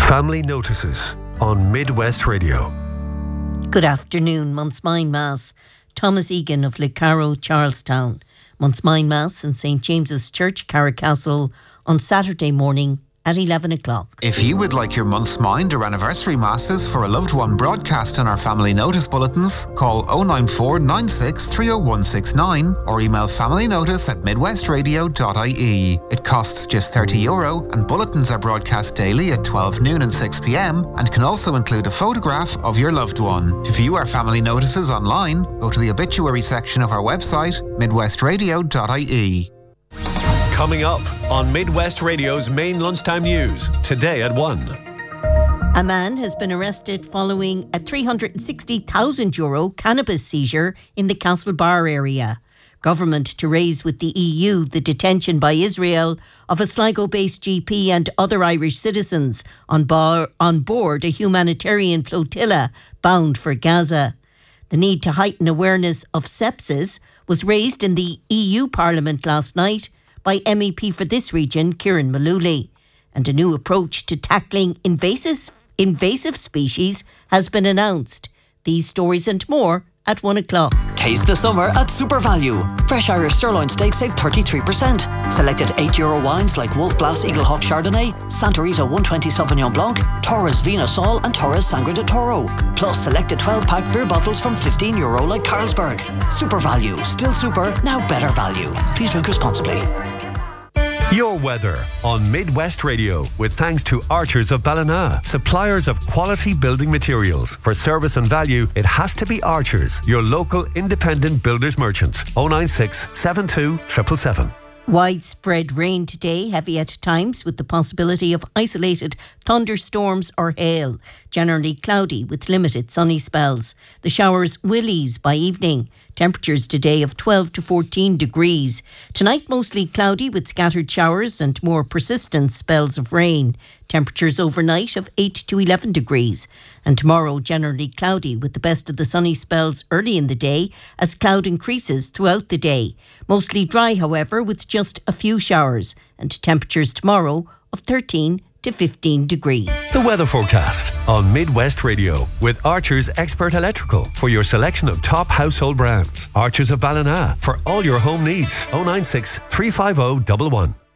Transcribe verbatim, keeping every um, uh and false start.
Family Notices on Midwest Radio. Good afternoon. Montsmine Mass. Thomas Egan of Lecaro, Charlestown. Montsmine Mass in Saint James's Church, Carricastle on Saturday morning at eleven o'clock. If you would like your month's mind or anniversary masses for a loved one broadcast in our family notice bulletins, call oh nine four nine six three oh one six nine or email familynotice at midwestradio dot I E. It costs just thirty euro and bulletins are broadcast daily at twelve noon and six p.m. and can also include a photograph of your loved one. To view our family notices online, go to the obituary section of our website, midwestradio dot I E. Coming up on Midwest Radio's main lunchtime news, today at one. A man has been arrested following a three hundred sixty thousand euro cannabis seizure in the Castlebar area. Government to raise with the E U the detention by Israel of a Sligo-based G P and other Irish citizens on, bar, on board a humanitarian flotilla bound for Gaza. The need to heighten awareness of sepsis was raised in the E U Parliament last night by M E P for this region, Kieran Mullooly. And a new approach to tackling invasive, invasive species has been announced. These stories and more at one o'clock. Taste the summer at Super Value. Fresh Irish sirloin steak save thirty-three percent. Selected eight euro wines like Wolf Blass Eagle Hawk Chardonnay, Santa Rita one twenty Sauvignon Blanc, Torres Vino Sol and Torres Sangre de Toro. Plus selected twelve pack beer bottles from fifteen euro like Carlsberg. Super Value. Still super, now better value. Please drink responsibly. Your weather on Midwest Radio with thanks to Archers of Ballina, suppliers of quality building materials. For service and value, it has to be Archers, your local independent builders merchant. oh nine six, seven two, seven seven seven. Widespread rain today, heavy at times with the possibility of isolated thunderstorms or hail. Generally cloudy with limited sunny spells. The showers will ease by evening. Temperatures today of twelve to fourteen degrees. Tonight mostly cloudy with scattered showers and more persistent spells of rain. Temperatures overnight of eight to eleven degrees. And tomorrow generally cloudy with the best of the sunny spells early in the day as cloud increases throughout the day. Mostly dry, however, with just a few showers. And temperatures tomorrow of thirteen to fifteen degrees. The weather forecast on Midwest Radio with Archers Expert Electrical for your selection of top household brands. Archers of Ballina for all your home needs. oh nine six, three five oh, one one.